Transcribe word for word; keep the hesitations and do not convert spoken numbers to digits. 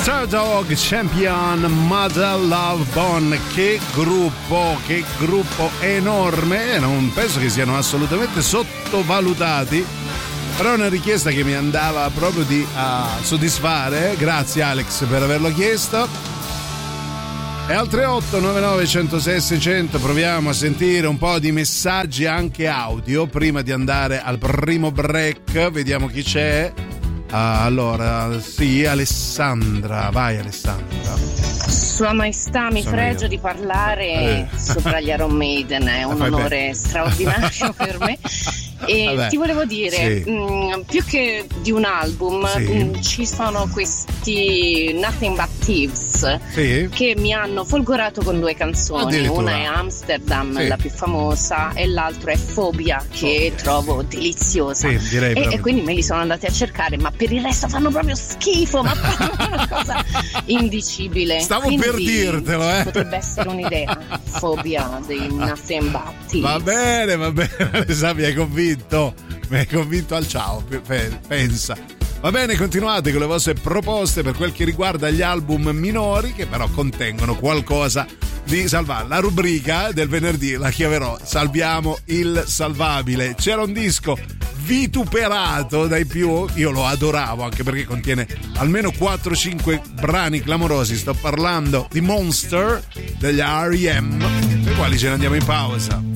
Stardog Champion, Mother Love Bone. Che gruppo, che gruppo enorme. Non penso che siano assolutamente sottovalutati, però è una richiesta che mi andava proprio di uh, soddisfare. Grazie Alex per averlo chiesto. E al tre otto nove nove uno zero sei sei zero zero proviamo a sentire un po' di messaggi anche audio prima di andare al primo break. Vediamo chi c'è. Uh, allora, sì, Alessandra, vai Alessandra. Sua Maestà, mi Sono fregio io. di parlare eh. sopra gli Iron Maiden, è un onore bene. straordinario per me. E Vabbè, ti volevo dire, sì. mh, più che di un album, sì. mh, ci sono questi Nothing But Thieves sì. che mi hanno folgorato con due canzoni. Una è Amsterdam, sì. la più famosa, e l'altro è Phobia, che oh, trovo sì. deliziosa. Sì, direi e, e quindi me li sono andati a cercare, ma per il resto fanno proprio schifo, ma fanno una cosa indicibile. Stavo quindi per dirtelo, eh. potrebbe essere un'idea. Phobia dei Nothing But Thieves. Va bene, va bene, mi hai convinto. Mi hai convinto al ciao, pensa. Va bene, continuate con le vostre proposte per quel che riguarda gli album minori, che però contengono qualcosa di salvare. La rubrica del venerdì la chiamerò Salviamo il salvabile. C'era un disco vituperato dai più, io lo adoravo anche perché contiene almeno quattro cinque brani clamorosi. Sto parlando di Monster degli R E M, per i quali ce ne andiamo in pausa.